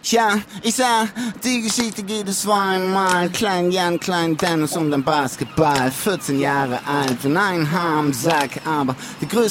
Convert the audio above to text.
Ja, ich sah, die Geschichte geht es zweimal. Klein Jan, klein Dennis und ein Basketball. 14 Jahre alt und ein Haar im Sack, aber die größte